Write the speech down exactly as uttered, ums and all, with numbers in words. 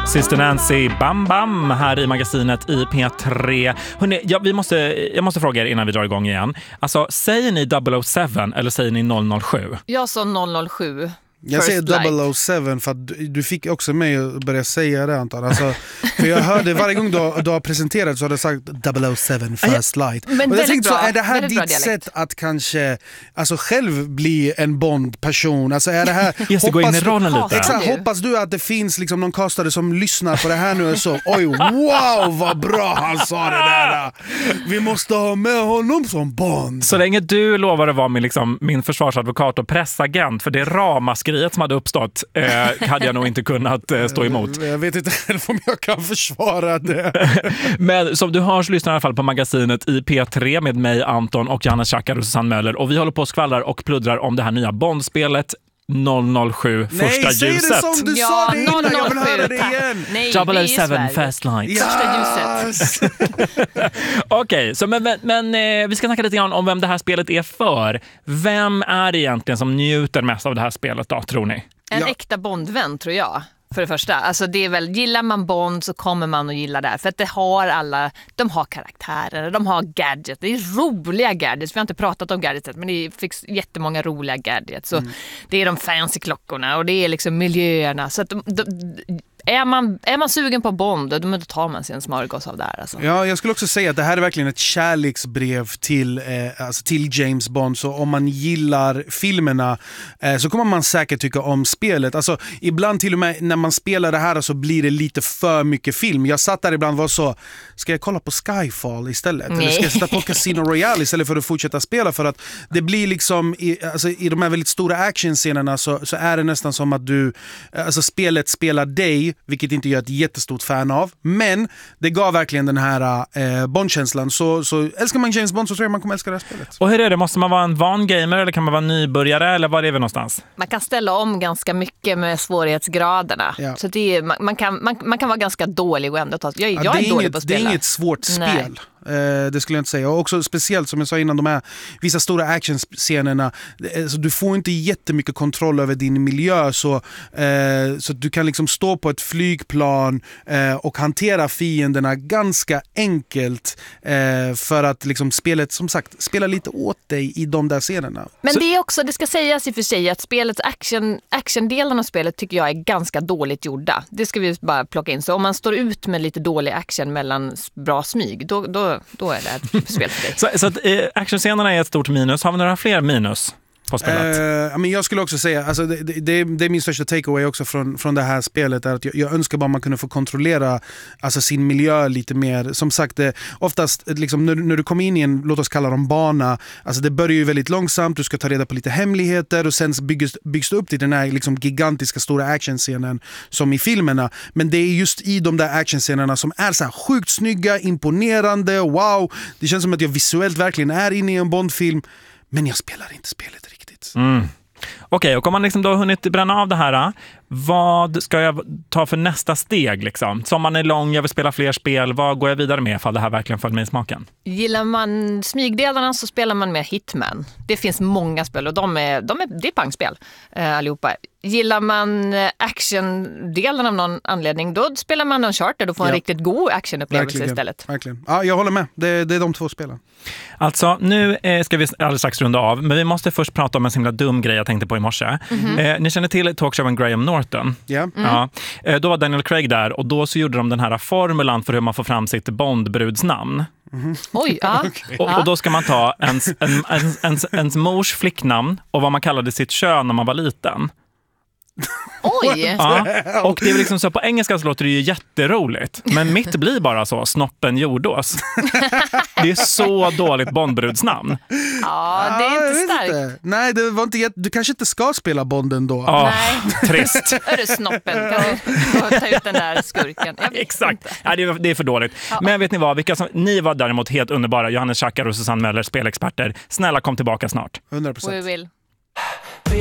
Syster Nancy, bam bam, här i magasinet i P tre. Hörrni, ja, vi måste, jag måste fråga er innan vi drar igång igen. Alltså, säger ni double oh seven eller säger ni noll noll sju? Jag sa noll noll sju. Jag säger double oh seven för att du, du fick också mig att börja säga det, Anton. Alltså, för jag hörde varje gång du, du har presenterat så har du sagt double oh seven first light. Men och jag tänkte bra, så, är det här ditt sätt att kanske alltså, själv bli en Bond-person? Alltså, är det här, Just det, gå in i rollen lite. Exakt, hoppas du att det finns liksom, någon kastare som lyssnar på det här nu och så, oj, wow, vad bra han sa det där. Vi måste ha med honom som Bond. Så länge du lovar att vara min, liksom, min försvarsadvokat och pressagent för det ramaskriet som hade uppstått eh, hade jag nog inte kunnat eh, stå emot. Jag vet inte själv om jag kan försvara det. Men som du hörs lyssnar i alla fall på magasinet i P tre med mig, Anton och Johannes Schackar och Susanne Möller. Och vi håller på och skvallrar och pluddrar om det här nya Bondspelet noll noll sju Nej, första säg ljuset. det som du Ja, sa det innan, noll noll sju, jag vill höra det igen. Nej, double oh seven Sverige. first light. Första ljuset. Okej, okay, så men, men, men eh, vi ska snacka lite grann om vem det här spelet är för. Vem är det egentligen som njuter mest av det här spelet då, tror ni? En Ja. äkta Bondvän, tror jag. För det första, alltså det är väl, gillar man Bond så kommer man att gilla det här. För att det har alla, de har karaktärer, de har gadgets, det är roliga gadgets. Vi har inte pratat om gadgets, men det finns jättemånga roliga gadgets. Så mm. Det är de fancy klockorna och det är liksom miljöerna. Så att de, de, är, man, är man sugen på Bond, då tar man sig en smörgås av det här. Alltså. Ja, jag skulle också säga att det här är verkligen ett kärleksbrev till, eh, alltså till James Bond. Så om man gillar filmerna eh, så kommer man säkert tycka om spelet. Alltså, ibland till och med när man spelar det här så blir det lite för mycket film. Jag satt där ibland och var så, ska jag kolla på Skyfall istället? Nej. Eller ska jag sätta på Casino Royale istället för att fortsätta spela? För att det blir liksom, i, alltså, i de här väldigt stora actionscenerna så, så är det nästan som att du, alltså spelet spelar dig, vilket inte gör ett jättestort fan av. Men det gav verkligen den här eh, Bond-känslan. Så, så älskar man James Bond så tror jag man kommer älska det här spelet. Och hur är det? Måste man vara en van gamer eller kan man vara nybörjare eller var är vi någonstans? Man kan ställa om ganska mycket med svårighetsgraderna. Ja. Så det är, man, man, kan, man, man kan vara ganska dålig och ändå ta... Jag, jag ja, är, är dålig inget, på att spela. Det är inget svårt spel. Eh, det skulle jag inte säga. Och också speciellt som jag sa innan, de här vissa stora actionscenerna, eh, så du får inte jättemycket kontroll över din miljö så, eh, så du kan liksom stå på ett flygplan eh, och hantera fienderna ganska enkelt eh, för att liksom spelet som sagt spela lite åt dig i de där scenerna. Men så... det är också, det ska sägas i och för sig att spelets action, actiondelen av spelet tycker jag är ganska dåligt gjorda. Det ska vi bara plocka in. Så om man står ut med lite dålig action mellan bra smyg, då, då Då är det ett spel för dig. Så, så att, eh, actionscenerna är ett stort minus. Har vi några fler minus på spelet? Uh, men jag skulle också säga, alltså det, det, det är min största takeaway också från, från det här spelet, är att jag, jag önskar bara man kunde få kontrollera alltså sin miljö lite mer. Som sagt, det, oftast liksom, när, när du kommer in i en, låt oss kalla dem bana, alltså det börjar ju väldigt långsamt, du ska ta reda på lite hemligheter och sen byggs, byggs det upp till den här liksom, gigantiska stora actionscenen som i filmerna. Men det är just i de där actionscenerna som är så här sjukt snygga, imponerande, wow. Det känns som att jag visuellt verkligen är inne i en Bondfilm, men jag spelar inte spelet riktigt. Mm. Okej, okay, och om man liksom då har hunnit bränna av det här, vad ska jag ta för nästa steg? Liksom? Sommaren är lång, jag vill spela fler spel. Vad går jag vidare med ifall det här verkligen föll mig i smaken? Gillar man smygdelarna så spelar man med Hitman. Det finns många spel och de är, de är, det är pangspel eh, allihopa. Gillar man actiondelen av någon anledning, då spelar man Uncharted och får en ja. riktigt god actionupplevelse verkligen, istället. Verkligen. Ja, jag håller med. Det, det är de två spelen. Alltså, nu eh, ska vi alldeles strax runda av, men vi måste först prata om en så himla dum grej jag tänkte på i morse. Mm-hmm. Eh, ni känner till talkshowen Graham Norton? Yeah. Mm. Ja. Eh, då var Daniel Craig där och då så gjorde de den här formulan för hur man får fram sitt Bond-brudsnamn. Mm-hmm. Oj, ja. okay. och, och då ska man ta ens, en, ens, ens, ens mors flicknamn och vad man kallade sitt kön när man var liten. Oj! Ja, och det är liksom så, på engelska så låter det ju jätteroligt, men mitt blir bara så, snoppen jordås. Det är så dåligt Bondbrudsnamn. Ja, det är inte starkt. Inte. Nej, det var inte jätte... du kanske inte ska spela Bonden då. Ja, nej. Trist. Är det snoppen? Kan du ta ut den där skurken? Exakt. Ja, det, är, det är för dåligt. Ja. Men vet ni vad? Vilka som, ni var däremot helt underbara. Johannes Schackar och Susanne Möller, spelexperter. Snälla, kom tillbaka snart. hundra procent. We will.